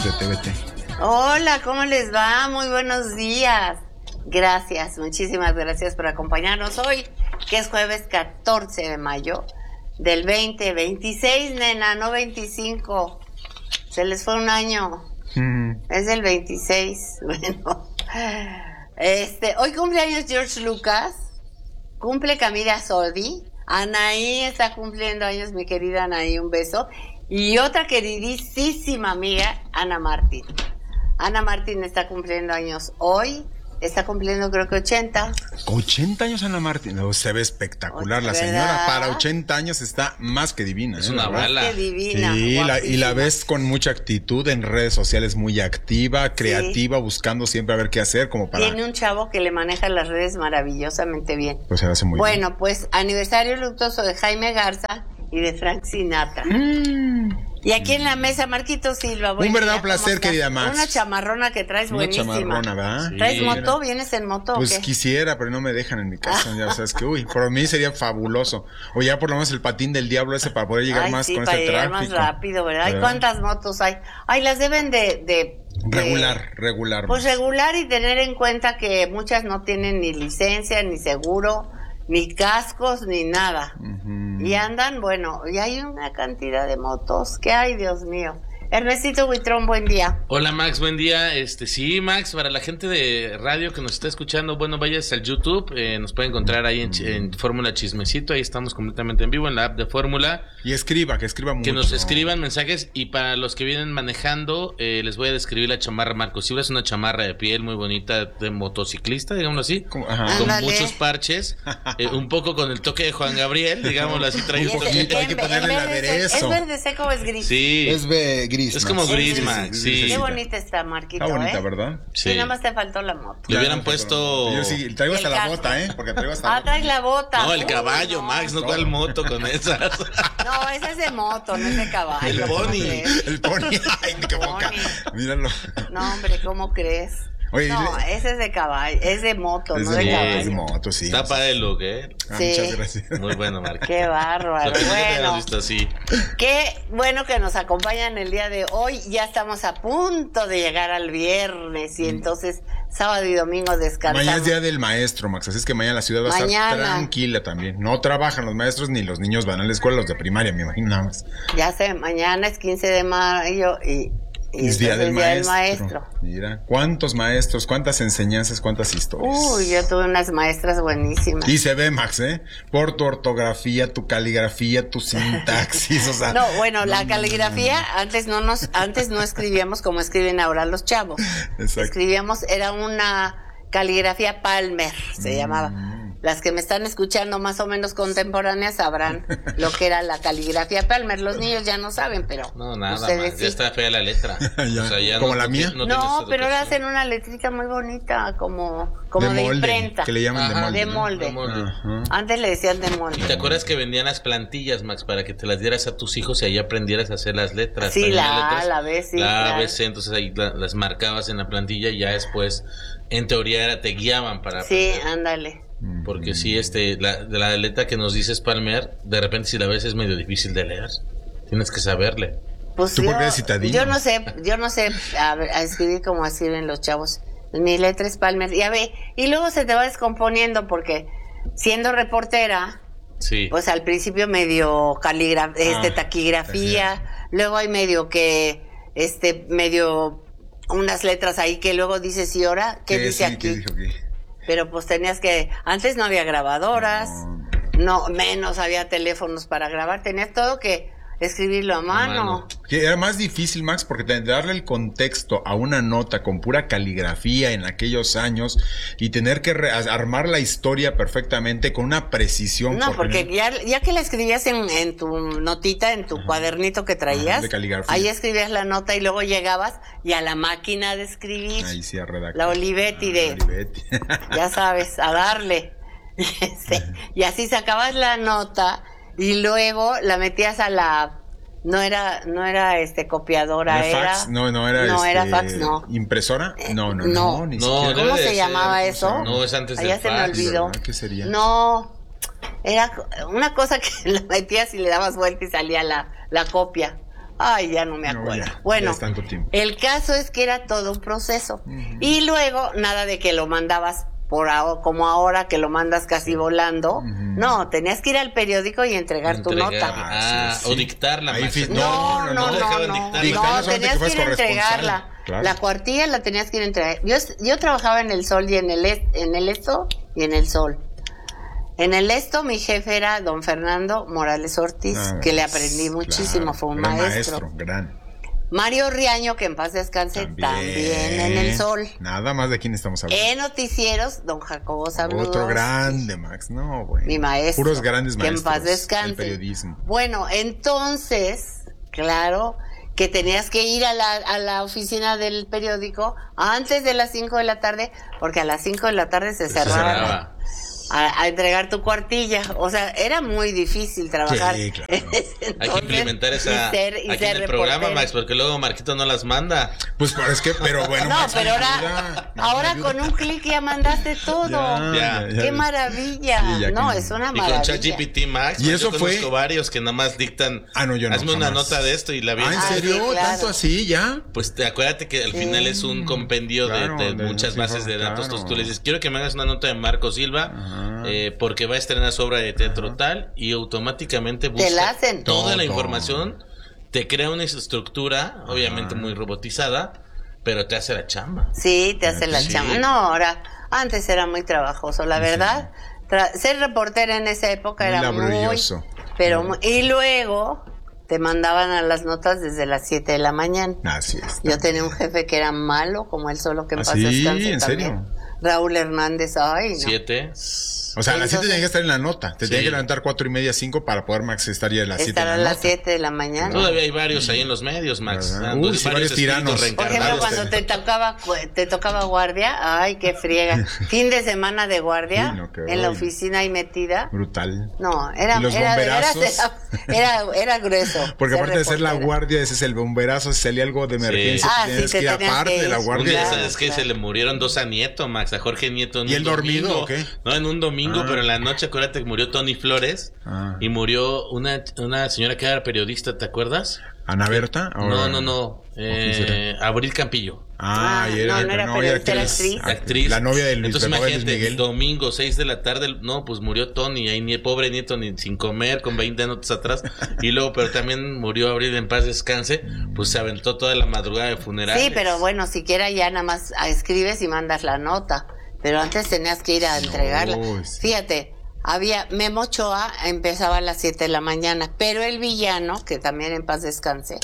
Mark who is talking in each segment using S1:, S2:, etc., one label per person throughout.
S1: de TVT.
S2: Hola, ¿cómo les va? Muy buenos días. Gracias, muchísimas gracias por acompañarnos hoy, que es jueves 14 de mayo del 2026, nena, no 25. Se les fue un año. Es del 26. Bueno, hoy cumpleaños George Lucas, cumple Camila Sodi, Anaí está cumpliendo años, mi querida Anaí, un beso, y otra queridísima amiga, Ana Martín. Ana Martín está cumpliendo años hoy, está cumpliendo creo que 80.
S1: 80 años Ana Martín, no, se ve espectacular la señora, para 80 años está más que divina.
S3: Es una bala.
S2: Más que divina.
S1: Sí, y la ves con mucha actitud en redes sociales, muy activa, creativa, buscando siempre a ver qué hacer, como para...
S2: Tiene un chavo que le maneja las redes maravillosamente bien.
S1: Pues se hace muy bien.
S2: Bueno, pues aniversario luctuoso de Jaime Garza y de Frank Sinatra. Y aquí en la mesa, Marquito Silva.
S1: Un verdadero placer, querida Max.
S2: Una chamarrona que traes buenísima.
S1: Una chamarrona, ¿verdad?
S2: Sí. ¿Traes moto? ¿Vienes en moto
S1: pues
S2: o qué?
S1: Quisiera, pero no me dejan en mi casa. Ya sabes que, por mí sería fabuloso. O ya por lo menos el patín del diablo ese para poder llegar más con
S2: para
S1: este
S2: llegar
S1: tráfico.
S2: más rápido, ¿verdad? Ay, ¿cuántas motos hay? Ay, las deben de
S1: regular.
S2: Pues regular y tener en cuenta que muchas no tienen ni licencia, ni seguro, ni cascos, ni nada. Y andan, bueno, y hay una cantidad de motos que hay, Dios mío. Ernestito Huitrón, buen día.
S3: Hola Max, buen día. Sí, Max, para la gente de radio que nos está escuchando, bueno, vayas al YouTube, nos pueden encontrar ahí en Fórmula Chismecito, ahí estamos completamente en vivo en la app de Fórmula.
S1: Y que escriban mucho.
S3: Que nos escriban mensajes, y para los que vienen manejando, les voy a describir la chamarra Marco Silva. Es una chamarra de piel muy bonita de motociclista, digámoslo así, con muchos parches, un poco con el toque de Juan Gabriel, digámoslo así, trae un poquito.
S1: Hay que ponerle el aderezo.
S2: ¿Es verde seco o es gris?
S3: Sí.
S1: Es gris.
S3: Es como gris, Max, sí.
S2: Qué bonita está, Marquito,
S1: Está bonita, ¿verdad?
S2: Sí, nada más te faltó la moto.
S3: Le hubieran puesto...
S1: Yo sí, traigo hasta la bota, Porque traigo hasta la bota.
S2: traes la bota.
S3: No, el caballo, Max, no cuál moto con esas.
S2: No, ese es de moto, no es de caballo.
S3: El pony.
S1: El pony. Ay, qué boca. Míralo.
S2: No, hombre, ¿cómo crees?
S1: Oye,
S2: no, ese es de caballo, es de moto, no de caballo.
S1: Es de moto, sí.
S3: Está para el look,
S2: Sí.
S1: Muchas gracias.
S3: Muy bueno, Marco.
S2: Qué bárbaro. Bueno,
S3: visto así.
S2: Qué bueno que nos acompañan el día de hoy. Ya estamos a punto de llegar al viernes y entonces sábado y domingo descansamos.
S1: Mañana es día del maestro, Max, así es que mañana la ciudad va a estar tranquila también. No trabajan los maestros ni los niños van a la escuela, los de primaria, me imagino nada más.
S2: Ya sé, mañana es 15 de mayo y
S1: es día del maestro. Mira, cuántos maestros, cuántas enseñanzas, cuántas historias.
S2: Uy, yo tuve unas maestras buenísimas.
S1: Y se ve, Max, por tu ortografía, tu caligrafía, tu sintaxis, o sea.
S2: No, bueno, la caligrafía antes no escribíamos como escriben ahora los chavos.
S1: Exacto.
S2: Escribíamos, era una caligrafía Palmer, se llamaba. Las que me están escuchando más o menos contemporáneas sabrán lo que era la caligrafía Palmer. Los niños ya no saben, pero
S3: no, nada
S2: ustedes
S3: más,
S2: sí.
S3: ya está fea la letra.
S1: Ya.
S3: O sea, ya
S1: ¿Como la mía?
S2: No, pero ahora hacen una letrita muy bonita, como de
S1: molde,
S2: imprenta.
S1: que le llaman
S2: de molde. Antes le decían de molde.
S3: ¿Te acuerdas que vendían las plantillas, Max, para que te las dieras a tus hijos y ahí aprendieras a hacer las letras?
S2: Sí, la B, sí.
S3: La ABC, entonces ahí las marcabas en la plantilla y ya después, en teoría, te guiaban para aprender.
S2: Sí, ándale.
S3: Porque sí, la letra que nos dices Palmer, de repente si la ves es medio difícil de leer. Tienes que saberle.
S2: Pues
S1: ¿Tú por qué eres citadino?
S2: Yo no sé a escribir como escriben los chavos. Mi letra es Palmer. Y luego se te va descomponiendo porque siendo reportera,
S3: sí,
S2: pues al principio medio taquigrafía, luego hay medio unas letras ahí que luego dices, ¿y ahora qué dice aquí?
S1: ¿Qué dijo aquí?
S2: Pero pues tenías que, antes no había grabadoras, no menos había teléfonos para grabar, tenías todo que escribirlo a mano.
S1: Que era más difícil, Max, porque darle el contexto a una nota con pura caligrafía en aquellos años y tener que armar la historia perfectamente con una precisión.
S2: No, porque ya que la escribías en tu notita, en tu cuadernito que traías,
S1: de caligrafía,
S2: ahí escribías la nota y luego llegabas y a la máquina de escribir,
S1: ahí sí, a redactar.
S2: la Olivetti ya sabes, a darle. Y así sacabas la nota y luego la metías a la no era copiadora,
S1: fax, no era
S2: fax, no.
S1: ¿Impresora? No, ni
S2: siquiera. ¿Cómo se llamaba eso?
S3: No, es antes del
S2: fax. Ya se me olvidó.
S1: ¿Qué sería?
S2: No, era una cosa que la metías y le dabas vuelta y salía la copia. Ay, ya no me acuerdo. Bueno,
S1: es tanto tiempo.
S2: El caso es que era todo un proceso. Y luego, nada de que lo mandabas como ahora que lo mandas casi volando. No, tenías que ir al periódico y entregar tu nota.
S3: O dictarla.
S2: No, tenías que ir a entregarla. Claro. La cuartilla la tenías que ir a entregar. Yo trabajaba en el Sol y en el Esto y en el Sol. En el Esto mi jefe era don Fernando Morales Ortiz, que le aprendí muchísimo, fue un maestro. Mario Riaño, que en paz descanse, también en el Sol.
S1: Nada más de quién estamos hablando.
S2: En noticieros, don Jacobo Saludos.
S1: Otro grande, Max. No, bueno.
S2: Mi maestro.
S1: Puros grandes maestros.
S2: Que en paz descanse.
S1: El periodismo.
S2: Bueno, entonces, claro, que tenías que ir a la oficina del periódico antes de las 5 de la tarde, porque a las 5 de la tarde se cerraba. A entregar tu cuartilla. O sea, era muy difícil trabajar.
S1: Sí, claro.
S3: Hay que implementar esa aquí en el programa, Max, porque luego Marquito no las manda.
S1: Pues es que, pero bueno.
S2: No, Max, pero ahora con un clic ya mandaste todo.
S3: Ya.
S2: ¡Qué maravilla! Sí, no, es una maravilla.
S3: Y con ChatGPT, Max,
S1: y eso
S3: yo conozco varios que nada más dictan.
S1: Yo no.
S3: Hazme una nota de esto y la vienes.
S1: ¿En serio?
S2: Sí, claro.
S1: ¿Tanto así ya?
S3: Pues acuérdate que al final es un compendio de muchas bases de datos. Entonces tú le dices, quiero que me hagas una nota de Marco Silva. Porque va a estrenar su obra de teatro tal, y automáticamente busca toda la información, te crea una estructura, obviamente muy robotizada, pero te hace la chamba.
S2: Sí, te hace la chamba. No, ahora, antes era muy trabajoso, la verdad. Ser reportera en esa época era
S1: laborioso.
S2: Y luego te mandaban a las notas desde las 7 de la mañana.
S1: Así es.
S2: Yo tenía un jefe que era malo, como él solo, que en paz descanse
S1: ¿en
S2: también.
S1: serio?
S2: Raúl Hernández, ay, no.
S3: 7.
S1: O sea, a las 7 tenía que estar en la nota. Te tenía que levantar 4:30, 5 para poder Max estar ya a las 7
S2: de la nota. Estar a las 7 de la mañana.
S3: Todavía hay varios ahí en los medios, Max.
S1: Varios tiranos.
S2: Por ejemplo, cuando te tocaba guardia, ay, qué friega. Fin de semana de guardia, en la oficina ahí metida.
S1: Brutal.
S2: No, era grueso.
S1: Porque aparte de ser la guardia, ese es el bomberazo, si salía algo de emergencia, tienes que ir aparte de la guardia.
S3: ¿Sabes qué? Se le murieron 2 a Nieto, Max, a Jorge Nieto.
S1: ¿Y el dormido o qué?
S3: No, en un domingo, pero en la noche, acuérdate que murió Tony Flores y murió una señora que era periodista, ¿te acuerdas?
S1: ¿Ana Berta?
S3: No. Abril Campillo.
S2: Era
S3: actriz.
S1: La novia de Luis.
S3: Entonces imagínate, el domingo 6 de la tarde, pues murió Tony, ahí pobre Nieto, ni sin comer, con 20 notas atrás, y luego, pero también murió Abril, en paz descanse, pues se aventó toda la madrugada de funeral.
S2: Sí, pero bueno, siquiera ya nada más escribes y mandas la nota, pero antes tenías que ir a entregarla. Fíjate, Memo Ochoa empezaba a las 7 de la mañana, pero el villano, que también en paz descanse,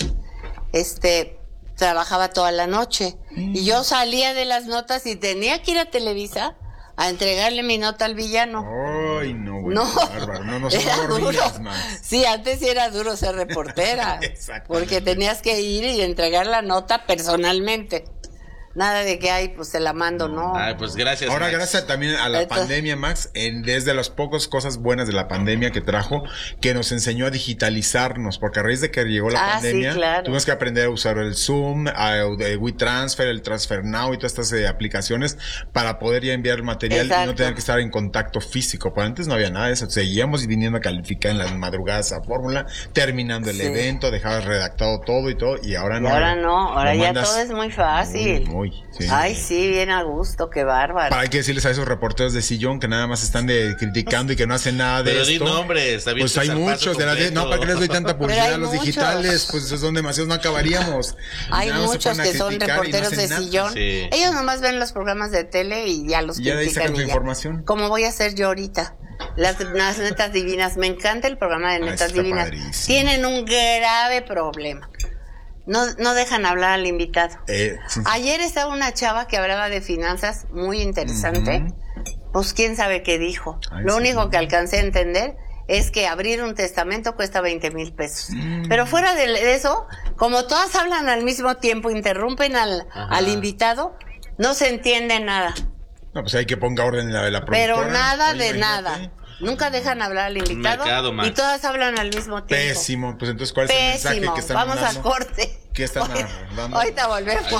S2: trabajaba toda la noche. Y yo salía de las notas y tenía que ir a Televisa a entregarle mi nota al villano.
S1: Ay, no, bárbaro. No
S2: era duro. Sí, antes sí era duro ser reportera. Porque tenías que ir y entregar la nota personalmente. Nada de que pues se la mando, no.
S3: Pues gracias.
S1: Ahora, Max, gracias también a la pandemia, Max, desde las pocas cosas buenas de la pandemia que trajo, que nos enseñó a digitalizarnos, porque a raíz de que llegó la pandemia, tuvimos que aprender a usar el Zoom, el WeTransfer, el Transfer Now y todas estas aplicaciones para poder ya enviar material y no tener que estar en contacto físico. Pero antes no había nada de eso. Seguíamos viniendo a calificar en las madrugadas a fórmula, terminando el evento, dejabas redactado todo, y ahora no.
S2: Ahora ya todo es muy fácil. Ay, sí, bien a gusto, qué bárbaro.
S1: Para que decirles a esos reporteros de sillón que nada más están criticando y que no hacen nada de esto.
S3: Pero di nombres,
S1: pues hay muchos ¿para qué les doy tanta publicidad a los digitales? Pues son demasiados, no acabaríamos.
S2: Hay muchos que son reporteros de sillón. Sí. Ellos nomás ven los programas de tele y ya los critican.
S1: Y ya de ahí sacan tu información.
S2: Como voy a hacer yo ahorita. Las Netas Divinas, me encanta el programa de Netas Divinas. Padrísimo. Tienen un grave problema. No dejan hablar al invitado. Ayer estaba una chava que hablaba de finanzas muy interesante. Pues quién sabe qué dijo. Lo único que alcancé a entender es que abrir un testamento cuesta 20,000 pesos. Pero fuera de eso, como todas hablan al mismo tiempo, interrumpen al invitado, no se entiende nada.
S1: No, pues hay que ponga orden en la productora.
S2: Pero nada de nada. Nunca dejan hablar al invitado y todas hablan al mismo tiempo.
S1: Pésimo. Pues entonces, ¿cuál es el mensaje que están
S2: Vamos a corte.
S1: ¿Qué están dando?
S2: Ahorita volvemos.